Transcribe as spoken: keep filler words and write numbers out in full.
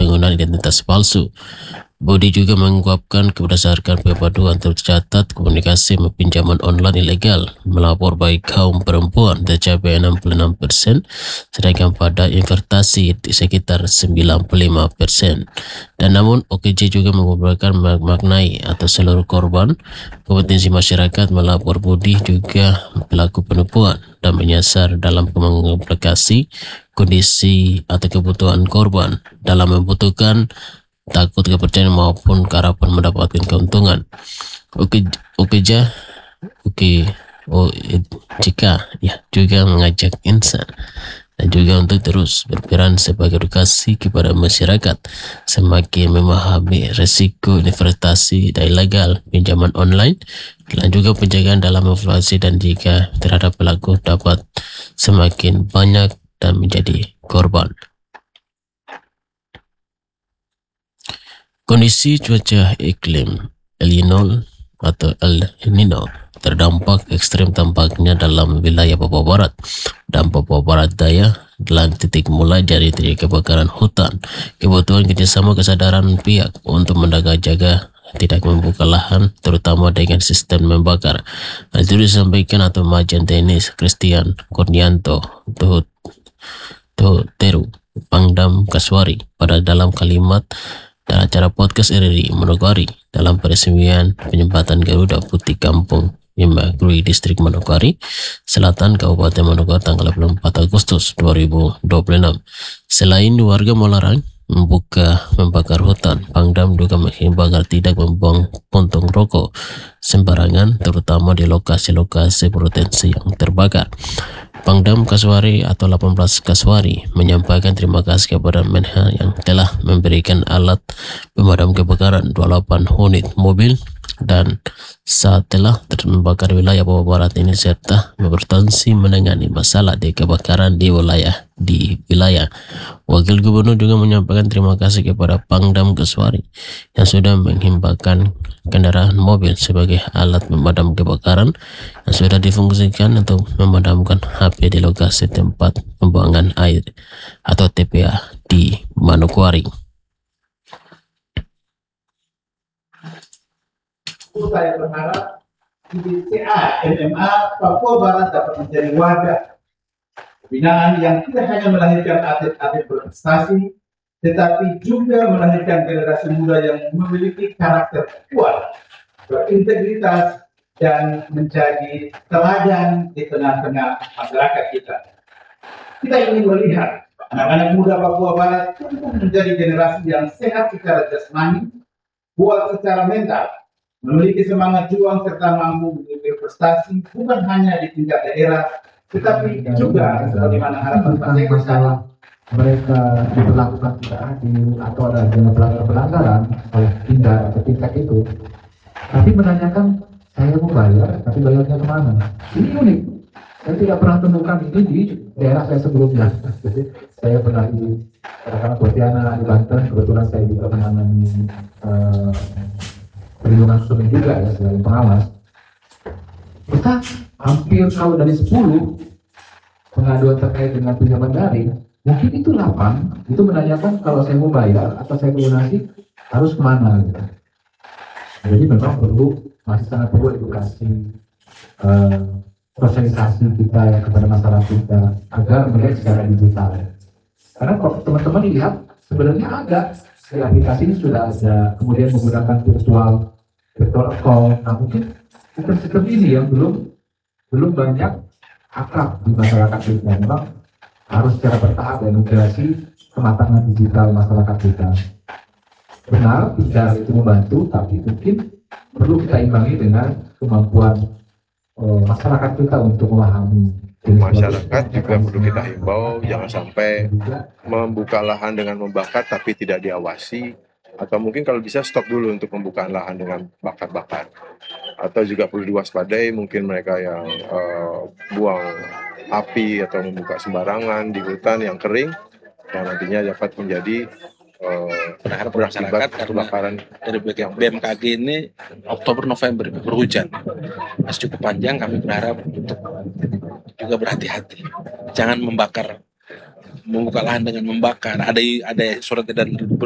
penggunaan identitas palsu. Budi juga mengungkapkan berdasarkan perpaduan tercatat komunikasi pinjaman online ilegal melapor baik kaum perempuan tercapai enam puluh enam persen, sedangkan pada investasi di sekitar sembilan puluh lima persen. Dan namun O K J juga mengumpulkan maknai atau seluruh korban kompetensi masyarakat melapor Budi juga pelaku penipuan dan menyasar dalam mengimplikasi kondisi atau kebutuhan korban dalam membutuhkan takut kepercayaan maupun harapan mendapatkan keuntungan. Oke, oke ja, oke, oh, jika ya juga mengajak insan dan juga untuk terus berperan sebagai edukasi kepada masyarakat semakin memahami resiko investasi dan ilegal pinjaman online dan juga penjagaan dalam inflasi, dan jika terhadap pelaku dapat semakin banyak dan menjadi korban. Kondisi cuaca iklim El Nino atau El Nino terdampak ekstrem tampaknya dalam wilayah Papua Barat dan Papua Barat Daya dalam titik mulai dari titik kebakaran hutan. Kebutuhan kerjasama kesadaran pihak untuk menjaga jaga tidak membuka lahan, terutama dengan sistem membakar. Itu disampaikan atau Majen Tenis Christian Kurnianto Tuhut Teru Pangdam Kaswari pada dalam kalimat dalam acara podcast R R I Manokwari dalam peresmian penyembatan Garuda Putih Kampung Imagri Distrik Manokwari Selatan Kabupaten Manokwari tanggal dua puluh empat Agustus dua ribu dua puluh enam. Selain warga melarang membuka membakar hutan, Pangdam juga menghimbau agar tidak membuang puntung rokok sembarangan, terutama di lokasi-lokasi potensi yang terbakar. Pangdam Kaswari atau delapan belas Kaswari menyampaikan terima kasih kepada Menhan yang telah memberikan alat pemadam kebakaran dua puluh delapan unit mobil dan saat telah terbakar wilayah Papua Barat ini serta berpotensi menangani masalah di kebakaran di wilayah di wilayah. Wakil Gubernur juga menyampaikan terima kasih kepada Pangdam Kaswari yang sudah menghimbaukan kendaraan mobil sebagai alat pemadam kebakaran yang sudah difungsikan untuk memadamkan api di lokasi tempat pembuangan air atau T P A di Manokwari. Saya berharap I B C A M M A Papua Barat dapat menjadi wadah pembinaan yang tidak hanya melahirkan atlet-atlet berprestasi, tetapi juga melahirkan generasi muda yang memiliki karakter kuat, berintegritas, dan menjadi teladan di tengah-tengah masyarakat kita. Kita ingin melihat anak-anak muda Papua Barat tumbuh menjadi generasi yang sehat secara jasmani, kuat secara mental, memiliki semangat juang serta mampu berprestasi bukan hanya di tingkat daerah, tetapi juga sebagaimana harapan masalah mereka diberlakukan tidak adil atau ada pelanggaran oleh tingkat atau tingkat itu, tapi menanyakan saya mau bayar, tapi bayarnya kemana? Ini unik. Saya tidak pernah temukan ini di daerah saya sebelumnya. Jadi saya pernah di katakanlah Pontianak, di Banten, kebetulan saya juga menangani uh, perlindungan konsumen juga ya sebagai pengawas. Kita hampir kalau dari sepuluh pengaduan terkait dengan pinjaman daring, mungkin itu delapan itu menanyakan kalau saya mau bayar atau saya mau lunasi harus kemana gitu. Jadi memang perlu, masih sangat perlu edukasi, uh, sosialisasi kita ya kepada masyarakat kita agar melihat secara digital. Karena kalau teman-teman lihat sebenarnya ada di aplikasi ini sudah ada, kemudian menggunakan virtual virtual account. Nah mungkin sistem-sistem ini yang belum belum banyak akrab di masyarakat kita. Memang harus secara bertahap dan integrasi kematangan digital masyarakat kita. Benar, tidak itu membantu, tapi mungkin perlu kita imbangi dengan kemampuan uh, masyarakat kita untuk memahami. Masyarakat juga perlu kita himbau jangan sampai membuka lahan dengan membakar tapi tidak diawasi, atau mungkin kalau bisa stop dulu untuk membuka lahan dengan bakar-bakar. Atau juga perlu diwaspadai mungkin mereka yang uh, buang api atau membuka sembarangan di hutan yang kering yang nantinya dapat menjadi uh, berharap masyarakat kebakaran dari B M K G ini Oktober November berhujan masih cukup panjang. Kami berharap untuk juga berhati-hati, jangan membakar, membuka lahan dengan membakar. Ada ada surat edaran